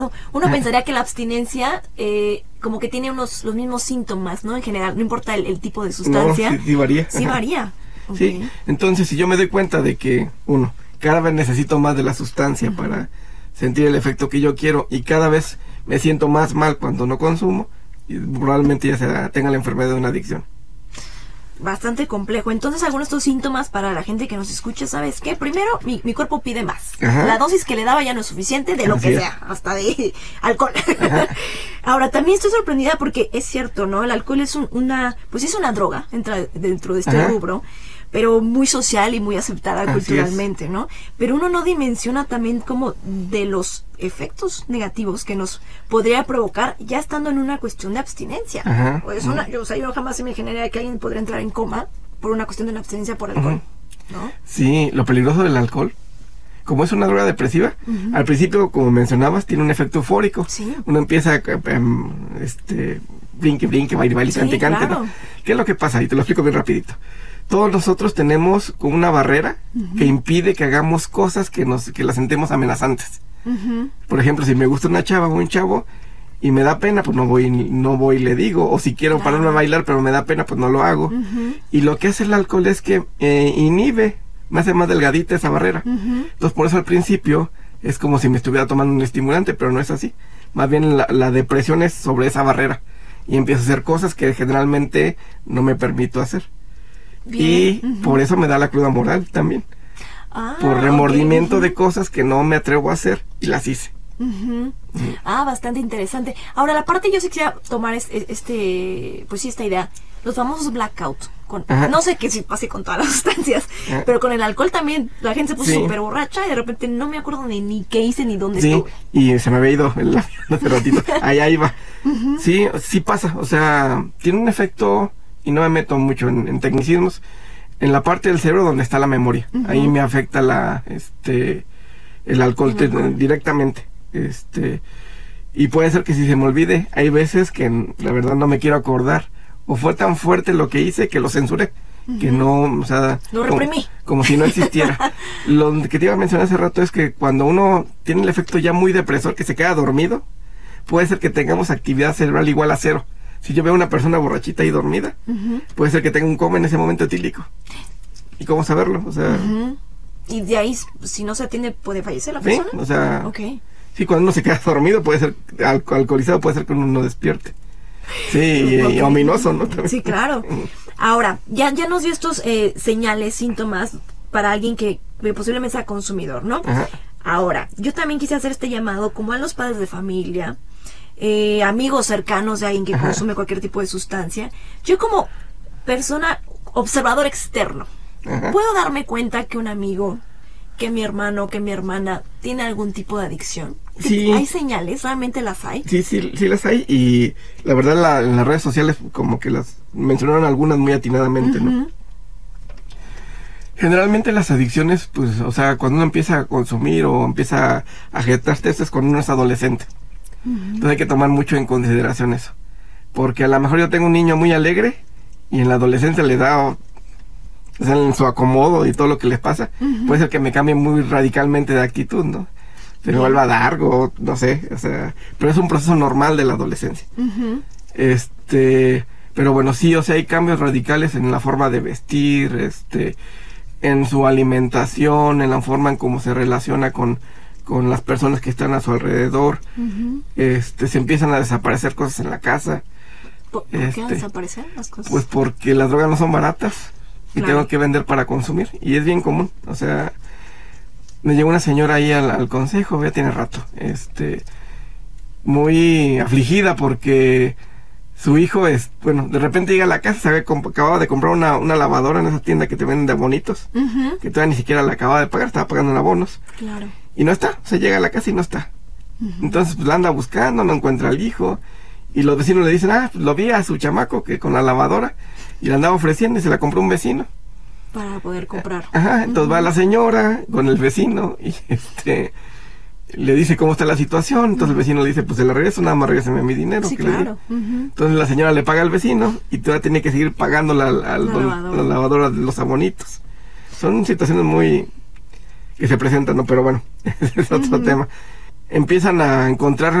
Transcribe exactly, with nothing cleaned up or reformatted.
Uno ah. pensaría que la abstinencia eh, como que tiene unos los mismos síntomas, ¿no? En general, no importa el, el tipo de sustancia. No, sí, sí varía. Sí varía. Okay. Sí, entonces si yo me doy cuenta de que, uno, cada vez necesito más de la sustancia uh-huh. para sentir el efecto que yo quiero y cada vez me siento más mal cuando no consumo, y probablemente ya sea, tenga la enfermedad de una adicción. Bastante complejo. Entonces, algunos de estos síntomas para la gente que nos escucha, ¿sabes qué? Primero, mi, mi cuerpo pide más. Ajá. La dosis que le daba ya no es suficiente, de lo Así que es. sea, hasta de alcohol. Ahora, también estoy sorprendida porque es cierto, ¿no? El alcohol es un, una, pues es una droga entra dentro de este Ajá. rubro, pero muy social y muy aceptada Así culturalmente, es. ¿no? Pero uno no dimensiona también como de los efectos negativos que nos podría provocar ya estando en una cuestión de abstinencia. Ajá, o, es una, yo, o sea, yo jamás se me genera que alguien podría entrar en coma por una cuestión de una abstinencia por alcohol, uh-huh. ¿no? Sí, lo peligroso del alcohol, como es una droga depresiva, uh-huh. al principio, como mencionabas, tiene un efecto eufórico. Sí. Uno empieza a um, este, brinque, brinque, baile, baile, cante, cante, ¿no? ¿Qué es lo que pasa? Y te lo explico bien rapidito. Todos nosotros tenemos como una barrera uh-huh. que impide que hagamos cosas que nos que las sentemos amenazantes. Uh-huh. Por ejemplo, si me gusta una chava o un chavo y me da pena, pues no voy no voy y le digo. O si quiero claro. pararme a bailar, pero me da pena, pues no lo hago. Uh-huh. Y lo que hace el alcohol es que eh, inhibe, me hace más delgadita esa barrera. Uh-huh. Entonces, por eso al principio es como si me estuviera tomando un estimulante, pero no es así. Más bien la, la depresión es sobre esa barrera. Y empiezo a hacer cosas que generalmente no me permito hacer. Bien. Y uh-huh. por eso me da la cruda moral también. Ah, por remordimiento okay. de cosas que no me atrevo a hacer y las hice. Uh-huh. Uh-huh. Ah, bastante interesante. Ahora, la parte yo sí quisiera tomar este, este pues sí, esta idea. Los famosos blackout. Con, no sé qué si pase con todas las sustancias, Ajá. pero con el alcohol también la gente se puso súper sí. borracha y de repente no me acuerdo ni, ni qué hice ni dónde sí, estuve. Y se me había ido el avión hace ratito. Allá iba. Uh-huh. Sí, sí pasa. O sea, tiene un efecto, y no me meto mucho en, en tecnicismos, en la parte del cerebro donde está la memoria. Uh-huh. Ahí me afecta la este el alcohol, te, directamente. Este y puede ser que si se me olvide, hay veces que la verdad no me quiero acordar. O fue tan fuerte lo que hice que lo censuré. Uh-huh. Que no, o sea... Lo reprimí. Como, como si no existiera. Lo que te iba a mencionar hace rato es que cuando uno tiene el efecto ya muy depresor, que se queda dormido, puede ser que tengamos actividad cerebral igual a cero. Si yo veo a una persona borrachita y dormida, uh-huh. puede ser que tenga un coma en ese momento etílico. ¿Y cómo saberlo? O sea... Uh-huh. Y de ahí, si no se atiende, puede fallecer la persona. Sí, o sea... Okay. Sí, cuando uno se queda dormido, puede ser al- alcoholizado, puede ser que uno no despierte. Sí, y, okay. y ominoso, ¿no? También. Sí, claro. Ahora, ya, ya nos dio estos eh, señales, síntomas para alguien que posiblemente sea consumidor, ¿no? Ajá. Ahora, yo también quise hacer este llamado como a los padres de familia, eh, amigos cercanos de alguien que Ajá. consume cualquier tipo de sustancia. Yo como persona, observador externo, Ajá. puedo darme cuenta que un amigo, que mi hermano, que mi hermana tiene algún tipo de adicción. Sí. ¿Hay señales? ¿Realmente las hay? Sí, sí, sí las hay. Y la verdad, la, en las redes sociales como que las mencionaron algunas muy atinadamente, uh-huh. ¿no? Generalmente las adicciones, pues, o sea, cuando uno empieza a consumir o empieza a gestarse, eso es cuando uno es adolescente. Uh-huh. Entonces hay que tomar mucho en consideración eso. Porque a lo mejor yo tengo un niño muy alegre y en la adolescencia le da... O sea, en su acomodo y todo lo que les pasa, uh-huh. puede ser que me cambie muy radicalmente de actitud, ¿no? Se me vuelva largo, no sé, o sea, pero es un proceso normal de la adolescencia. Uh-huh. Este, pero bueno, sí, o sea, hay cambios radicales en la forma de vestir, este, en su alimentación, en la forma en cómo se relaciona con, con las personas que están a su alrededor. Uh-huh. Este, se empiezan a desaparecer cosas en la casa. ¿Por, ¿por este, qué desaparecen las cosas? Pues porque las drogas no son baratas y claro. tengo que vender para consumir, y es bien común, o sea... Me llegó una señora ahí al, al consejo, ya tiene rato, este, muy afligida porque su hijo es, bueno, de repente llega a la casa, se había comp- acababa de comprar una, una lavadora en esa tienda que te venden de bonitos, uh-huh. que todavía ni siquiera la acababa de pagar, estaba pagando en abonos. Claro. Y no está, se llega a la casa y no está. Uh-huh. Entonces pues la anda buscando, no encuentra al hijo, y los vecinos le dicen, ah, pues lo vi a su chamaco que con la lavadora, y la andaba ofreciendo y se la compró un vecino. Para poder comprar. Ajá, entonces uh-huh. va la señora con el vecino y este le dice cómo está la situación, entonces uh-huh. el vecino le dice, pues se la regreso, nada más regréseme mi dinero. Sí, que claro. Le uh-huh. Entonces la señora le paga al vecino y todavía tiene que seguir pagando la, la, la, lavadora. la lavadora de los abonitos. Son situaciones muy que se presentan, ¿no? Pero bueno, ese es otro uh-huh. tema. empiezan a encontrar